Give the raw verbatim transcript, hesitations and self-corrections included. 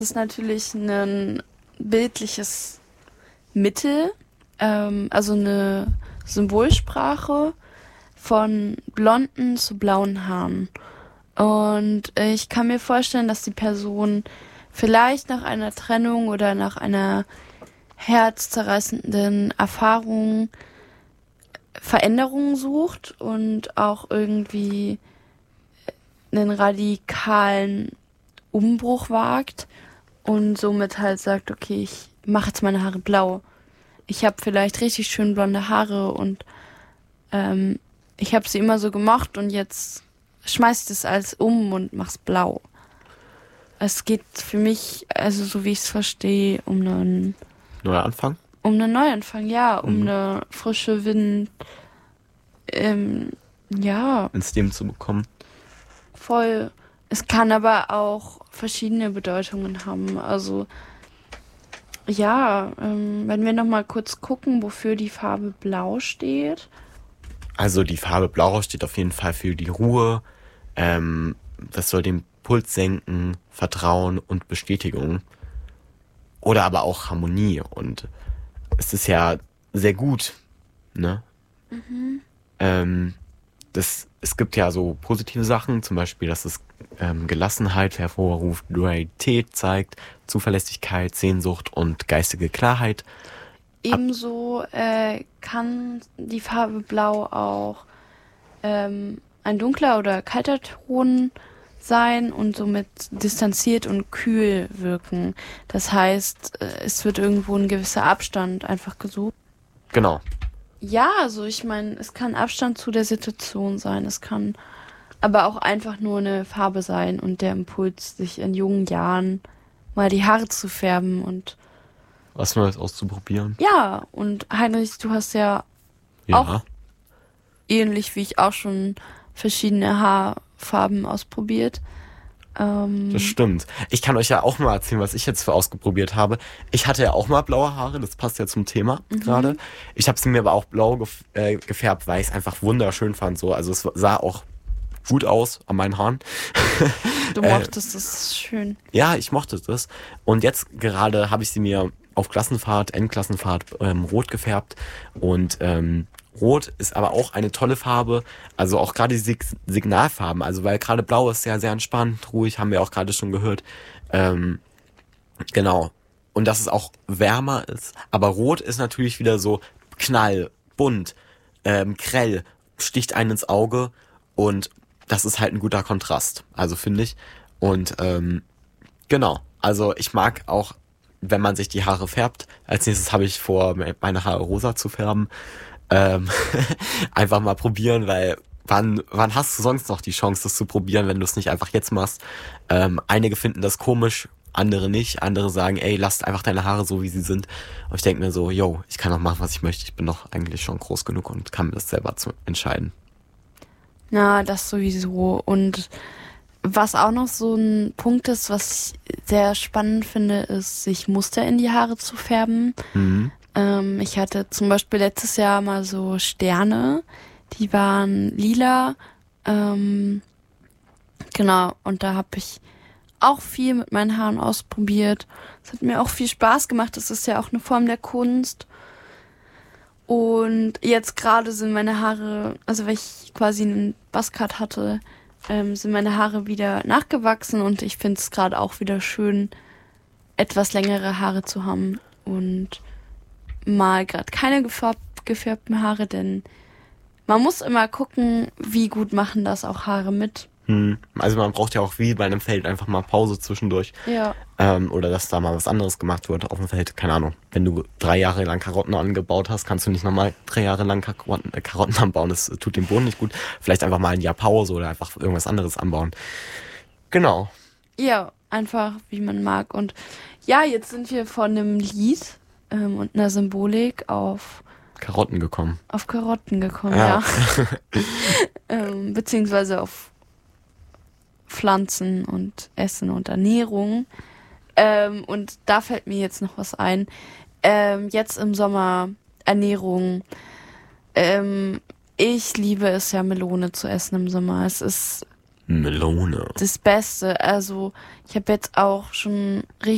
Das ist natürlich ein bildliches Mittel, ähm, also eine Symbolsprache von blonden zu blauen Haaren. Und ich kann mir vorstellen, dass die Person vielleicht nach einer Trennung oder nach einer herzzerreißenden Erfahrung Veränderungen sucht und auch irgendwie einen radikalen Umbruch wagt und somit halt sagt, okay, ich mache jetzt meine Haare blau. Ich habe vielleicht richtig schön blonde Haare und ähm, ich habe sie immer so gemocht und jetzt schmeiß ich das alles um und mach's blau. Es geht für mich, also so wie ich es verstehe, um einen Neuer Anfang? Um einen Neuanfang, ja, um Mhm. eine frische Wind, ähm, ja, Ins Leben zu bekommen. voll. Es kann aber auch verschiedene Bedeutungen haben. Also, ja, ähm, wenn wir nochmal kurz gucken, wofür die Farbe Blau steht. Also die Farbe Blau steht auf jeden Fall für die Ruhe. Ähm, das soll den Puls senken, Vertrauen und Bestätigung. Oder aber auch Harmonie. Und es ist ja sehr gut, ne? Mhm. Ähm, das, es gibt ja so positive Sachen, zum Beispiel, dass es ähm, Gelassenheit hervorruft, Loyalität zeigt, Zuverlässigkeit, Sehnsucht und geistige Klarheit. Ebenso äh, kann die Farbe Blau auch ähm, ein dunkler oder kalter Ton sein und somit distanziert und kühl wirken. Das heißt, äh, es wird irgendwo ein gewisser Abstand einfach gesucht. Genau. Ja, also ich meine, es kann Abstand zu der Situation sein. Es kann aber auch einfach nur eine Farbe sein und der Impuls, sich in jungen Jahren mal die Haare zu färben. Und Was Neues auszuprobieren. ja, und Heinrich, du hast ja Ja. auch ähnlich wie ich auch schon verschiedene Haarfarben ausprobiert. Ähm, Das stimmt. Ich kann euch ja auch mal erzählen, was ich jetzt für ausprobiert habe. Ich hatte ja auch mal blaue Haare, das passt ja zum Thema Mhm. gerade. Ich habe sie mir aber auch blau gef- äh, gefärbt, weil ich es einfach wunderschön fand. So. Also es sah auch gut aus an meinen Haaren. Du Äh, mochtest das schön. Ja, ich mochte das. Und jetzt gerade habe ich sie mir auf Klassenfahrt, Endklassenfahrt ähm, rot gefärbt. Und ähm, Rot ist aber auch eine tolle Farbe. Also auch gerade die Sig- Signalfarben. Also weil gerade Blau ist ja sehr entspannt, ruhig, haben wir auch gerade schon gehört. Ähm, genau. Und dass es auch wärmer ist. Aber Rot ist natürlich wieder so knall, bunt, ähm, grell, sticht einen ins Auge. Und das ist halt ein guter Kontrast. Also finde ich. Und ähm, genau. Also ich mag auch, wenn man sich die Haare färbt. Als nächstes habe ich vor, meine Haare rosa zu färben. Ähm, einfach mal probieren, weil wann, wann hast du sonst noch die Chance, das zu probieren, wenn du es nicht einfach jetzt machst? Ähm, einige finden das komisch, andere nicht. Andere sagen, ey, lass einfach deine Haare so, wie sie sind. Und ich denke mir so, yo, ich kann doch machen, was ich möchte. Ich bin doch eigentlich schon groß genug und kann mir das selber zu entscheiden. Na, das sowieso. Und was auch noch so ein Punkt ist, was ich sehr spannend finde, ist, sich Muster in die Haare zu färben. Mhm. Ähm, ich hatte zum Beispiel letztes Jahr mal so Sterne, die waren lila. Ähm, genau, und da habe ich auch viel mit meinen Haaren ausprobiert. Es hat mir auch viel Spaß gemacht. Das ist ja auch eine Form der Kunst. Und jetzt gerade sind meine Haare, also weil ich quasi einen Buzzcut hatte, ähm, sind meine Haare wieder nachgewachsen und ich finde es gerade auch wieder schön, etwas längere Haare zu haben und mal gerade keine gefärb gefärbten Haare, denn man muss immer gucken, wie gut machen das auch Haare mit. Hm. Also man braucht ja auch wie bei einem Feld einfach mal Pause zwischendurch. Ja. Ähm, oder dass da mal was anderes gemacht wird auf dem Feld. Keine Ahnung. Wenn du drei Jahre lang Karotten angebaut hast, kannst du nicht nochmal drei Jahre lang Karotten, äh, Karotten anbauen. Das tut dem Boden nicht gut. Vielleicht einfach mal ein Jahr Pause oder einfach irgendwas anderes anbauen. Genau. Ja, einfach wie man mag. Und ja, jetzt sind wir von einem Lied ähm, und einer Symbolik auf Karotten gekommen. auf Karotten gekommen, Ja. ja. ähm, beziehungsweise auf Pflanzen und Essen und Ernährung. Ähm, und da fällt mir jetzt noch was ein. Ähm, jetzt im Sommer Ernährung. Ähm, ich liebe es ja, Melone zu essen im Sommer. Es ist Melone. das Beste. Also ich habe jetzt auch schon richtig